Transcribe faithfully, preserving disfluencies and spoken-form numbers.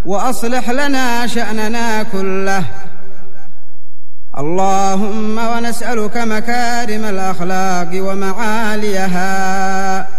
وأصلح لنا شأننا كله. اللهم ونسألك مكارم الأخلاق ومعاليها